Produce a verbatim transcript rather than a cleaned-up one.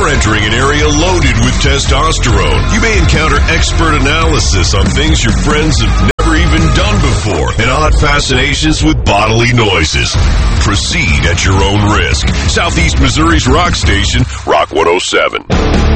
Before entering an area loaded with testosterone, you may encounter expert analysis on things your friends have never even done before and odd fascinations with bodily noises. Proceed at your own risk. Southeast Missouri's rock station, Rock one oh seven.